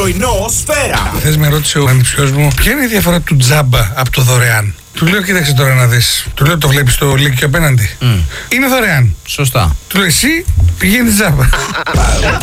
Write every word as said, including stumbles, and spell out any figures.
Πρωινό Σφαίρα. Χθες με ρώτησε ο ανιψιός μου ποια είναι η διαφορά του τζάμπα από το δωρεάν. Του λέω, κοίταξε τώρα να δεις. Του λέω, το βλέπεις το λύκειο απέναντι. Mm. Είναι δωρεάν. Σωστά. Του λέω, εσύ πηγαίνεις τζάμπα.